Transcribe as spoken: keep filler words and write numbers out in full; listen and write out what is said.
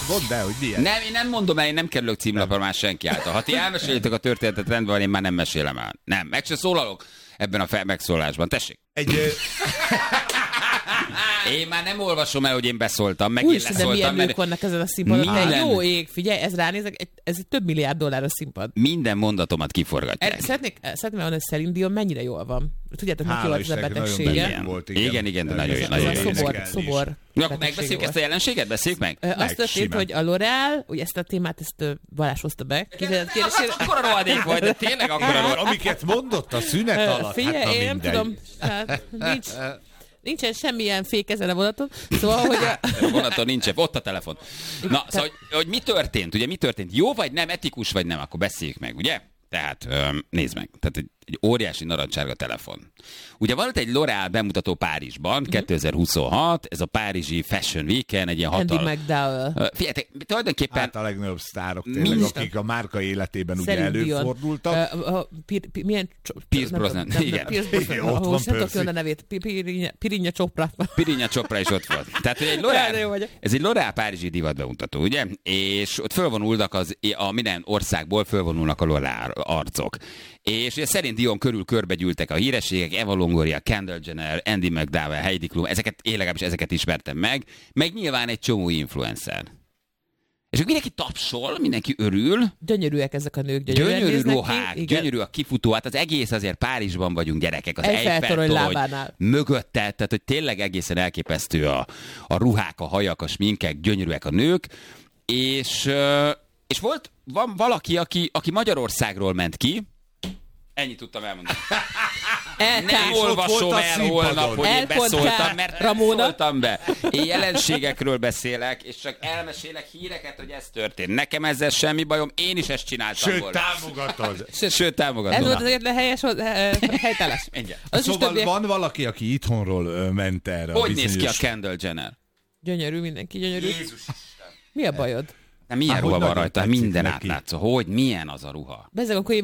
Mondd el, hogy milyen. Nem, én nem mondom el, én nem kerülök címlapra már senki által. Ha ti elmesélitek a történetet, rendben van, én már nem mesélem el. Nem, meg se szólalok ebben a fel- megszólásban. Tessék. Egy... Én már nem olvasom el, hogy én beszóltam, meg Úgy, én de leszóltam. milyen nők Mert vannak ezen a színpadon. Minden- Te jó ég, figyelj, ez ránézek, egy- ez egy több milliárd dolláros színpad. minden mondatomat kiforgatják. Er, szeretnék, szeretném mondani, hogy Celine Dion mennyire jól van. Tudjátok, neki Hála volt ez a Istennek, nagyon betegsége. beteg volt, igen. Igen, igen, de nagyon jó, Ez nagyon a jó. szobor, énekelni is. szobor. Na, akkor betegsége megbeszéljük volt. ezt a jelenséget? Beszéljük meg? Ö, Azt Meg, történt, simán. hogy a L'Oréal, ugye ezt a témát, ezt ö, Balázs hozta be. Képzeld, kérdésére. Akkora rohadék vagy, de tényleg akkora rohadék. Amiket mondott a szünet Ö, alatt, Figyelj, hát na én nem mindegy. tudom, hát, nincs, nincsen semmilyen fék ezen a vonaton. Szóval, hogy a, A vonaton nincs, ott a telefon. Na, szóval, hogy, hogy mi történt? Ugye mi történt? Jó vagy nem, etikus vagy nem? Akkor beszéljük meg, ugye? Tehát öm, nézd meg, tehát egy, egy óriási narancsárga telefon. Ugye volt egy L'Oréal bemutató Párizsban, mm-hmm. kétezer-huszonhat, ez a párizsi Fashion Weekend, egy ilyen Andy hatal... McDowell. Ö, Figyeljetek, tulajdonképpen... Hát a legnagyobb sztárok tényleg, Mind- akik a márka életében ugye Celine Dion. előfordultak. Ö, ö, Pir- Pi- Milyen... cso- Pierce nem Brosnan, tudom, nem- igen. Pierce Brosnan. Igen, ott Ahol van most nem tudok Percy. jönni a nevét. Pi- Pirinha Pirinha Chopra. Pirinha Chopra is ott volt. Tehát, hogy egy Jaj, de jó L'Oréal, vagyok. ez egy L'Oréal párizsi divat bemutató, ugye? És ott fölvonulnak az, a minden országból fölvonulnak a L'Oréal arcok. És ugye szerint Dion körül körbegyűltek a hírességek, Eva Longoria, Kendall Jenner, Andy McDowell, Heidi Klum, ezeket, én legalábbis ezeket ismertem meg, meg nyilván egy csomó influencer. És akkor mindenki tapsol, mindenki örül, Gyönyörűek ezek a nők, gyönyörűen gyönyörű néznek ruhák, ki. Igen. gyönyörű a kifutó, hát az egész azért Párizsban vagyunk gyerekek, az Eiffel Eiffel torony torony lábánál. mögötte, tehát hogy tényleg egészen elképesztő a, a ruhák, a hajak, a sminkek, gyönyörűek a nők, és, ö, és volt van valaki, aki, aki Magyarországról ment ki, ennyit tudtam elmondani. Nem Eltárs. olvasom volt a el színpadon. holnap, hogy én Elpont beszóltam, K. mert nem Ramona. szóltam be. Én jelenségekről beszélek, és csak elmesélek híreket, hogy ez történt. Nekem ezzel semmi bajom, én is ezt csináltam Sőt, volna. támogatod. Sőt, sőt támogatom. Ez volt az egyetlen helyes hoz- eh, helytállás. Mindjárt. Az is Szóval többiek. van valaki, aki itthonról ö, ment erre. Hogy a néz ki a bizonyos... Kendall Jenner? Gyönyörű, mindenki gyönyörű. Jézus Isten. Mi a bajod? Nem, milyen Há, ruha hogy van nagyon rajta? tetszik Minden neki. átlátszó. Hogy? Milyen az a ruha? Bezzeg, akkor én